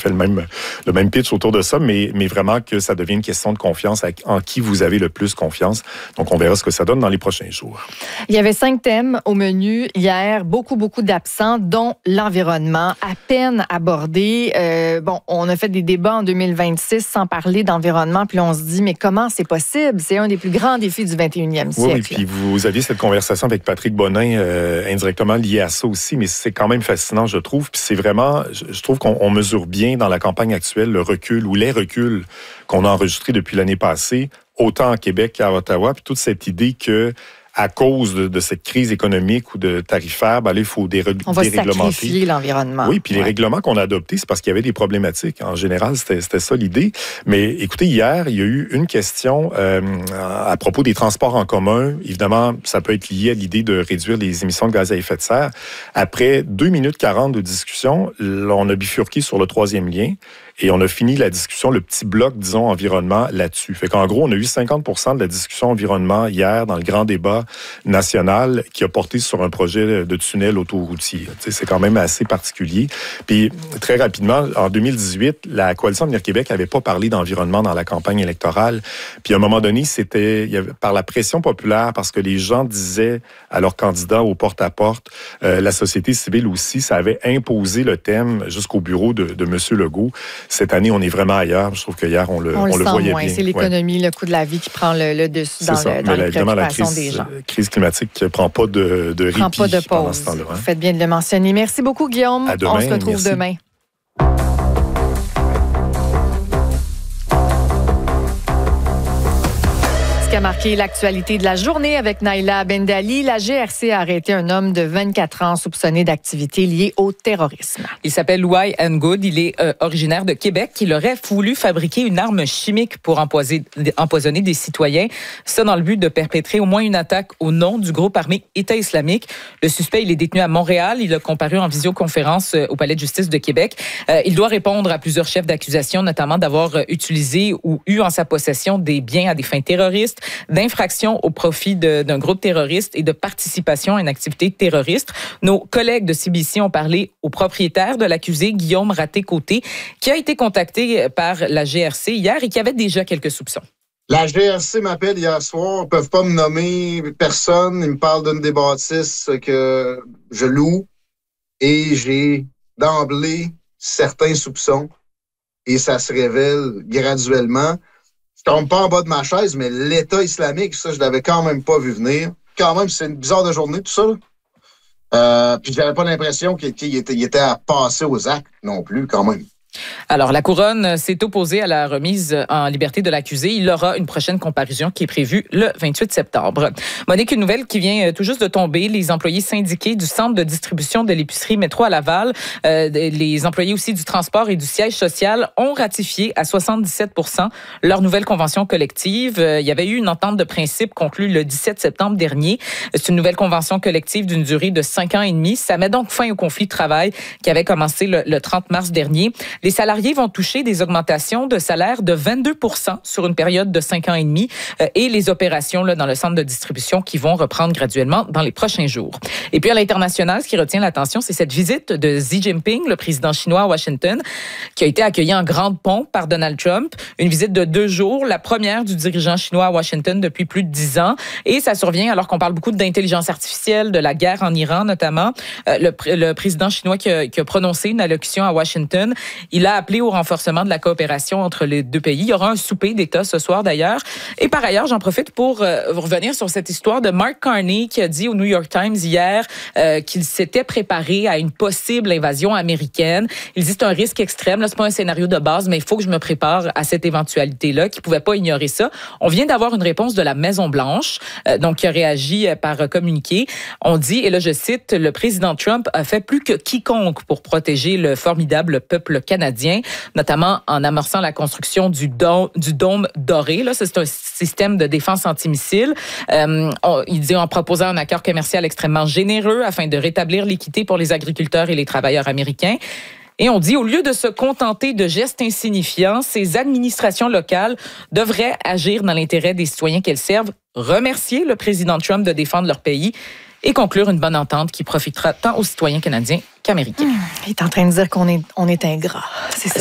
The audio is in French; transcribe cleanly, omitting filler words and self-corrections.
fait le même pitch autour de ça, mais vraiment que ça devient une question de confiance en qui vous avez le plus confiance. Donc, on verra ce que ça donne dans les prochains jours. Il y avait 5 thèmes au menu hier, beaucoup d'absents, dont l'environnement, à peine abordé. On a fait des débats en 2026 sans parler d'environnement, puis là, on se dit, mais comment c'est possible? C'est un des plus grands défis du 21e siècle. Oui, puis vous aviez cette conversation avec Patrick Bonin, indirectement liée à ça aussi, mais c'est quand même fascinant, je trouve. Puis c'est vraiment, je trouve qu'on mesure bien dans la campagne actuelle le recul ou les reculs qu'on a enregistrés depuis l'année passée, autant à Québec qu'à Ottawa, puis toute cette idée que à cause de cette crise économique ou de tarifaire, là, il faut déréglementer. On va sacrifier l'environnement. Oui, puis les règlements qu'on a adoptés, c'est parce qu'il y avait des problématiques. En général, c'était ça l'idée. Mais écoutez, hier, il y a eu une question à propos des transports en commun. Évidemment, ça peut être lié à l'idée de réduire les émissions de gaz à effet de serre. Après 2 minutes 40 de discussion, on a bifurqué sur le 3e lien. Et on a fini la discussion, le petit bloc, disons, environnement là-dessus. Fait qu'en gros, on a eu 50% de la discussion environnement hier dans le grand débat national qui a porté sur un projet de tunnel autoroutier. C'est quand même assez particulier. Puis, très rapidement, en 2018, la Coalition Avenir Québec n'avait pas parlé d'environnement dans la campagne électorale. Puis, à un moment donné, par la pression populaire, parce que les gens disaient à leurs candidats au porte-à-porte, la société civile aussi, ça avait imposé le thème jusqu'au bureau de M. Legault. Cette année, on est vraiment ailleurs. Je trouve qu'hier, on le voyait moins. bien. C'est l'économie, le coût de la vie qui prend le dessus dans les préoccupations des gens. La crise climatique ne prend pas de répit pendant ce temps-là. Vous faites bien de le mentionner. Merci beaucoup, Guillaume. À demain, on se retrouve demain. A marqué l'actualité de la journée avec Naila Bendali. La GRC a arrêté un homme de 24 ans soupçonné d'activités liées au terrorisme. Il s'appelle Louay Ngoud. Il est originaire de Québec. Il aurait voulu fabriquer une arme chimique pour empoisonner des citoyens. Ça dans le but de perpétrer au moins une attaque au nom du groupe armé État islamique. Le suspect, il est détenu à Montréal. Il a comparu en visioconférence au Palais de justice de Québec. Il doit répondre à plusieurs chefs d'accusation, notamment d'avoir utilisé ou eu en sa possession des biens à des fins terroristes, d'infraction au profit d'un groupe terroriste et de participation à une activité terroriste. Nos collègues de CBC ont parlé au propriétaire de l'accusé, Guillaume Raté-Côté, qui a été contacté par la GRC hier et qui avait déjà quelques soupçons. La GRC m'appelle hier soir, ils ne peuvent pas me nommer personne. Ils me parlent d'une des bâtisses que je loue et j'ai d'emblée certains soupçons et ça se révèle graduellement. Je tombe pas en bas de ma chaise, mais l'État islamique, ça, je l'avais quand même pas vu venir. Quand même, c'est une bizarre de journée, tout ça, là. Puis j'avais pas l'impression qu'il était à passer aux actes non plus, quand même. Alors, la Couronne s'est opposée à la remise en liberté de l'accusé. Il aura une prochaine comparution qui est prévue le 28 septembre. Monique, une nouvelle qui vient tout juste de tomber. Les employés syndiqués du centre de distribution de l'épicerie Métro à Laval, les employés aussi du transport et du siège social ont ratifié à 77% leur nouvelle convention collective. Il y avait eu une entente de principe conclue le 17 septembre dernier. C'est une nouvelle convention collective d'une durée de 5 ans et demi. Ça met donc fin au conflit de travail qui avait commencé le 30 mars dernier. Les salariés vont toucher des augmentations de salaire de 22% sur une période de 5 ans et demi et les opérations là, dans le centre de distribution qui vont reprendre graduellement dans les prochains jours. Et puis à l'international, ce qui retient l'attention, c'est cette visite de Xi Jinping, le président chinois à Washington, qui a été accueilli en grande pompe par Donald Trump. Une visite de 2 jours, la première du dirigeant chinois à Washington depuis plus de 10 ans. Et ça survient alors qu'on parle beaucoup d'intelligence artificielle, de la guerre en Iran notamment. Le président chinois qui a prononcé une allocution à Washington, il a appelé au renforcement de la coopération entre les deux pays. Il y aura un souper d'État ce soir d'ailleurs. Et par ailleurs, j'en profite pour revenir sur cette histoire de Mark Carney qui a dit au New York Times hier qu'il s'était préparé à une possible invasion américaine. Il dit c'est un risque extrême. Là, c'est pas un scénario de base, mais il faut que je me prépare à cette éventualité-là, qu'il pouvait pas ignorer ça. On vient d'avoir une réponse de la Maison-Blanche, donc qui a réagi par communiqué. On dit, et là je cite, le président Trump a fait plus que quiconque pour protéger le formidable peuple canadien, notamment en amorçant la construction du dôme doré. Là, c'est un système de défense antimissile. Il dit en proposant un accord commercial extrêmement généreux afin de rétablir l'équité pour les agriculteurs et les travailleurs américains. Et on dit, au lieu de se contenter de gestes insignifiants, ces administrations locales devraient agir dans l'intérêt des citoyens qu'elles servent, remercier le président Trump de défendre leur pays et conclure une bonne entente qui profitera tant aux citoyens canadiens qu'américains. Il est en train de dire qu'on est ingrat. C'est ça.